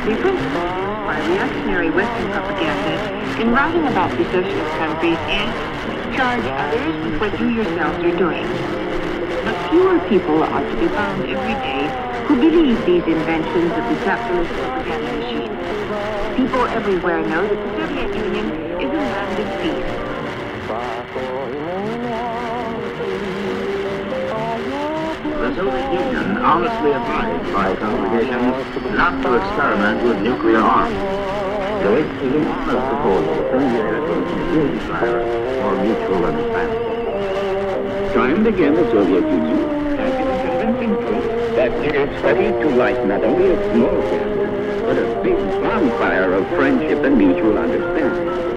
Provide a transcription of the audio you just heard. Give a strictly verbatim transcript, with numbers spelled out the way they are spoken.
The principle by reactionary Western propaganda in writing about the socialist countries is charge others with what you yourselves are doing. But fewer people are to be found every day who believe these inventions of the capitalist propaganda machine. People everywhere know that the Soviet Union is a land of peace. The Soviet Union honestly advised by congregations not to experiment with nuclear arms. This is an honest proposal to the desire for mutual understanding. Time and again, the Soviet Union has given convincing proof that it is ready to light not only a small candle, but a big bonfire of friendship and mutual understanding.